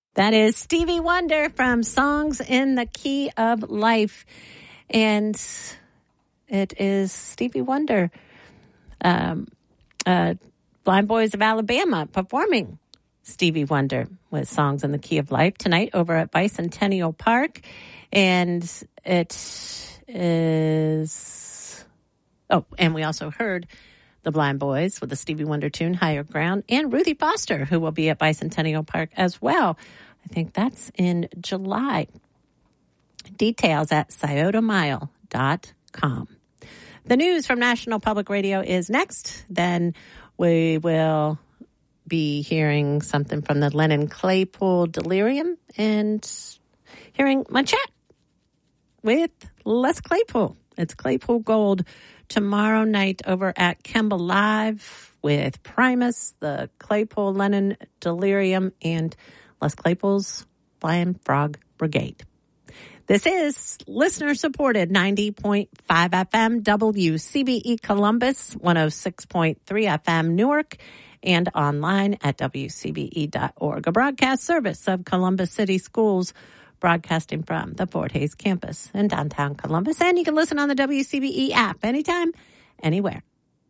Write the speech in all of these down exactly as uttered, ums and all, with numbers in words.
That is Stevie Wonder from Songs in the Key of Life. And it is Stevie Wonder, um, uh, Blind Boys of Alabama, performing Stevie Wonder with Songs in the Key of Life tonight over at Bicentennial Park. And it is, oh, and we also heard the Blind Boys with the Stevie Wonder tune, Higher Ground, and Ruthie Foster, who will be at Bicentennial Park as well. I think that's in July. Details at scioto mile dot com. The news from National Public Radio is next. Then we will be hearing something from the Lennon Claypool Delirium and hearing my chat with Les Claypool. It's Claypool Gold tomorrow night over at Kemba Live with Primus, the Claypool Lennon Delirium, and Les Claypool's Flying Frog Brigade. This is listener-supported ninety point five F M W C B E Columbus, one oh six point three F M Newark, and online at W C B E dot org, a broadcast service of Columbus City Schools, broadcasting from the Fort Hays campus in downtown Columbus. And you can listen on the W C B E app anytime, anywhere.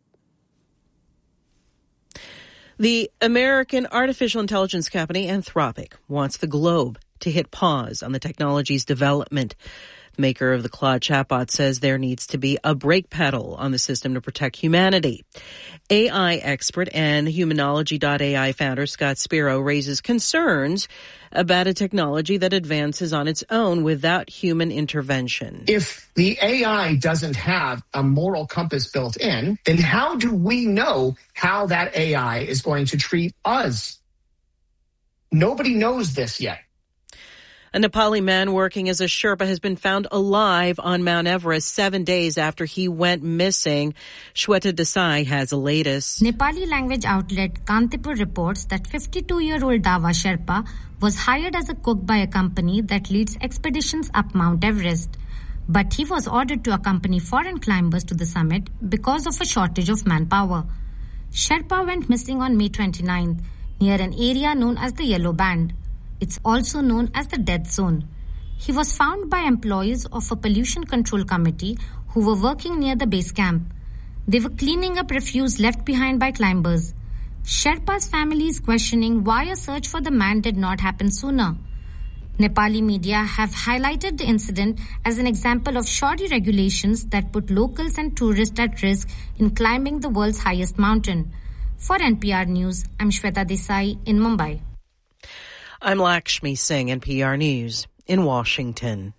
The American artificial intelligence company Anthropic wants the globe to hit pause on the technology's development. The maker of the Claude chatbot says there needs to be a brake pedal on the system to protect humanity. A I expert and Humanology dot A I founder Scott Spiro raises concerns about a technology that advances on its own without human intervention. If the A I doesn't have a moral compass built in, then how do we know how that A I is going to treat us? Nobody knows this yet. A Nepali man working as a Sherpa has been found alive on Mount Everest seven days after he went missing. Shweta Desai has the latest. Nepali language outlet Kantipur reports that fifty-two-year-old Dawa Sherpa was hired as a cook by a company that leads expeditions up Mount Everest. But he was ordered to accompany foreign climbers to the summit because of a shortage of manpower. Sherpa went missing on May twenty-ninth near an area known as the Yellow Band. It's also known as the Death Zone. He was found by employees of a pollution control committee who were working near the base camp. They were cleaning up refuse left behind by climbers. Sherpa's family is questioning why a search for the man did not happen sooner. Nepali media have highlighted the incident as an example of shoddy regulations that put locals and tourists at risk in climbing the world's highest mountain. For N P R News, I'm Shweta Desai in Mumbai. I'm Lakshmi Singh, N P R News in Washington.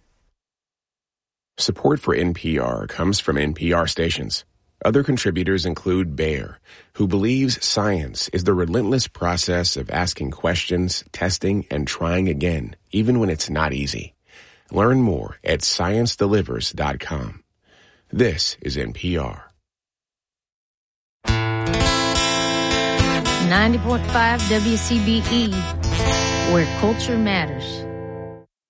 Support for N P R comes from N P R stations. Other contributors include Bayer, who believes science is the relentless process of asking questions, testing, and trying again, even when it's not easy. Learn more at science delivers dot com. This is N P R. ninety point five W C B E, where culture matters.